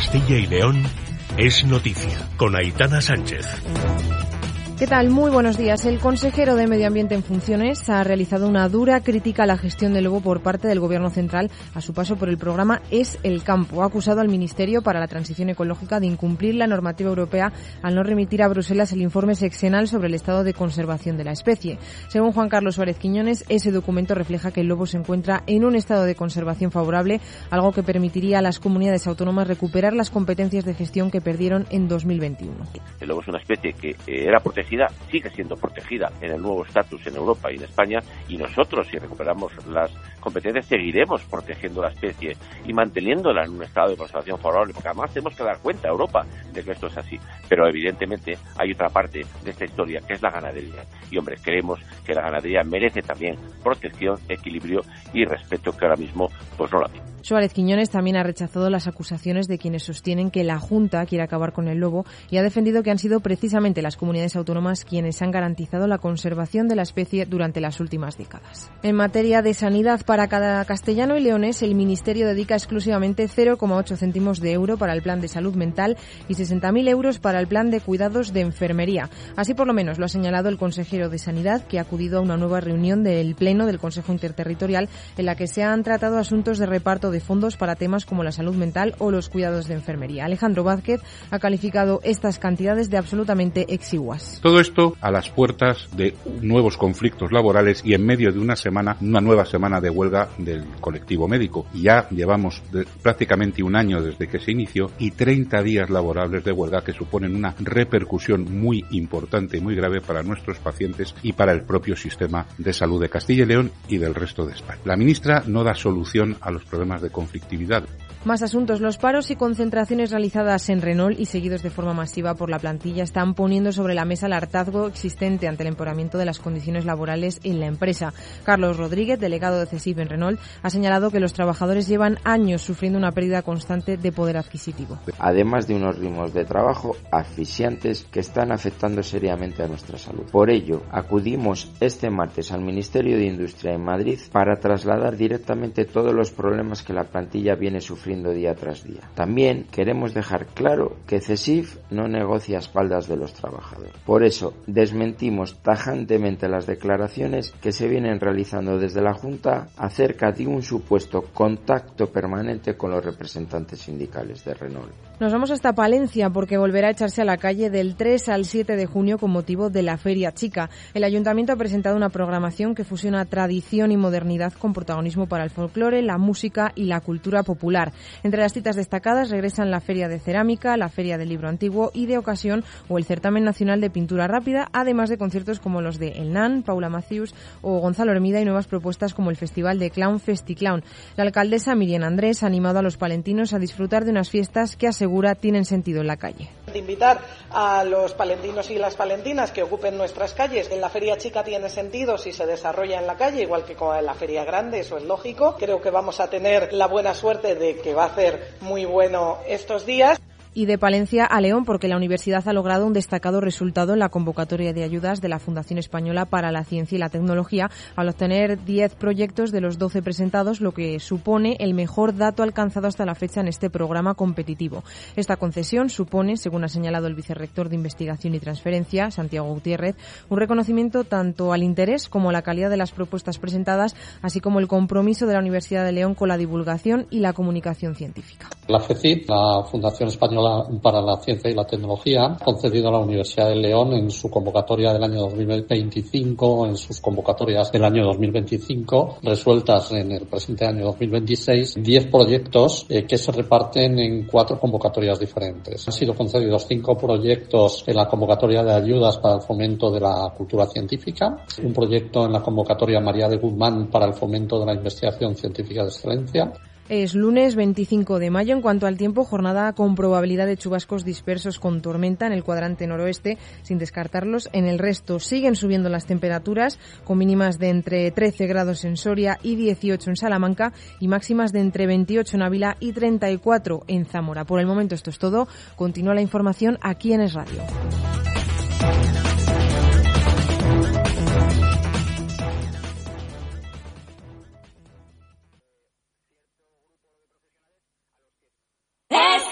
Castilla y León es noticia, con Aitana Sánchez. ¿Qué tal? Muy buenos días. El consejero de Medio Ambiente en funciones ha realizado una dura crítica a la gestión del lobo por parte del Gobierno central a su paso por el programa Es el Campo. Ha acusado al Ministerio para la Transición Ecológica de incumplir la normativa europea al no remitir a Bruselas el informe seccional sobre el estado de conservación de la especie. Según Juan Carlos Suárez Quiñones, ese documento refleja que el lobo se encuentra en un estado de conservación favorable, algo que permitiría a las comunidades autónomas recuperar las competencias de gestión que perdieron en 2021. El lobo es una especie que era protegida, sigue siendo protegida en el nuevo estatus en Europa y en España, y nosotros, si recuperamos las competencias, seguiremos protegiendo la especie y manteniéndola en un estado de conservación favorable, porque además tenemos que dar cuenta a Europa de que esto es así. Pero evidentemente hay otra parte de esta historia, que es la ganadería. Y hombre, creemos que la ganadería merece también protección, equilibrio y respeto, que ahora mismo pues no la tiene. Suárez Quiñones también ha rechazado las acusaciones de quienes sostienen que la Junta quiere acabar con el lobo y ha defendido que han sido precisamente las comunidades autónomas quienes han garantizado la conservación de la especie durante las últimas décadas. En materia de sanidad, para cada castellano y leonés, el Ministerio dedica exclusivamente 0,8 céntimos de euro para el plan de salud mental y 60.000 euros para el plan de cuidados de enfermería. Así por lo menos lo ha señalado el consejero de Sanidad, que ha acudido a una nueva reunión del Pleno del Consejo Interterritorial en la que se han tratado asuntos de reparto de fondos para temas como la salud mental o los cuidados de enfermería. Alejandro Vázquez ha calificado estas cantidades de absolutamente exiguas. Todo esto a las puertas de nuevos conflictos laborales y en medio de una nueva semana de huelga del colectivo médico. Ya llevamos prácticamente un año desde que se inició y 30 días laborables de huelga que suponen una repercusión muy importante y muy grave para nuestros pacientes y para el propio sistema de salud de Castilla y León y del resto de España. La ministra no da solución a los problemas de conflictividad. Más asuntos. Los paros y concentraciones realizadas en Renault y seguidos de forma masiva por la plantilla están poniendo sobre la mesa el hartazgo existente ante el empeoramiento de las condiciones laborales en la empresa. Carlos Rodríguez, delegado de CESIF en Renault, ha señalado que los trabajadores llevan años sufriendo una pérdida constante de poder adquisitivo. Además de unos ritmos de trabajo asfixiantes que están afectando seriamente a nuestra salud. Por ello, acudimos este martes al Ministerio de Industria en Madrid para trasladar directamente todos los problemas que la plantilla viene sufriendo día tras día. También queremos dejar claro que CESIF no negocia a espaldas de los trabajadores. Por eso, desmentimos tajantemente las declaraciones que se vienen realizando desde la Junta acerca de un supuesto contacto permanente con los representantes sindicales de Renault. Nos vamos hasta Palencia porque volverá a echarse a la calle del 3 al 7 de junio con motivo de la Feria Chica. El Ayuntamiento ha presentado una programación que fusiona tradición y modernidad con protagonismo para el folclore, la música y la cultura popular. Entre las citas destacadas regresan la Feria de Cerámica, la Feria del Libro Antiguo y de Ocasión o el Certamen Nacional de Pintura Rápida, además de conciertos como los de El Nan, Paula Matthews o Gonzalo Hermida y nuevas propuestas como el Festival de Clown FestiClown. La alcaldesa Miriam Andrés ha animado a los palentinos a disfrutar de unas fiestas que asegura tienen sentido en la calle. De invitar a los palentinos y las palentinas que ocupen nuestras calles. En la Feria Chica tiene sentido si se desarrolla en la calle, igual que con la Feria Grande, eso es lógico. Creo que vamos a tener la buena suerte de que va a ser muy bueno estos días. Y de Palencia a León, porque la universidad ha logrado un destacado resultado en la convocatoria de ayudas de la Fundación Española para la Ciencia y la Tecnología, al obtener 10 proyectos de los 12 presentados, lo que supone el mejor dato alcanzado hasta la fecha en este programa competitivo. Esta concesión supone, según ha señalado el vicerrector de Investigación y Transferencia, Santiago Gutiérrez, un reconocimiento tanto al interés como a la calidad de las propuestas presentadas, así como el compromiso de la Universidad de León con la divulgación y la comunicación científica. La FECIT, la Fundación Española para la Ciencia y la Tecnología, ha concedido a la Universidad de León en su convocatoria del año 2025, en sus convocatorias del año 2025, resueltas en el presente año 2026, 10 proyectos que se reparten en 4 convocatorias diferentes. Han sido concedidos 5 proyectos en la convocatoria de ayudas para el fomento de la cultura científica, un proyecto en la convocatoria María de Guzmán para el fomento de la investigación científica de excelencia. Es lunes 25 de mayo. En cuanto al tiempo, jornada con probabilidad de chubascos dispersos con tormenta en el cuadrante noroeste, sin descartarlos en el resto. Siguen subiendo las temperaturas, con mínimas de entre 13 grados en Soria y 18 en Salamanca y máximas de entre 28 en Ávila y 34 en Zamora. Por el momento esto es todo. Continúa la información aquí en Es Radio.